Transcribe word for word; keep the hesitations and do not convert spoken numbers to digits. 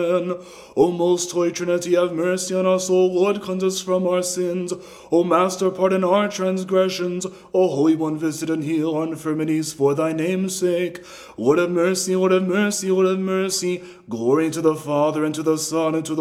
O most holy Trinity, have mercy on us. O Lord, cleanse us from our sins. O Master, pardon our transgressions. O Holy One, visit and heal our infirmities for thy name's sake. Lord have mercy, Lord have mercy, Lord have mercy. Glory to the Father, and to the Son, and to the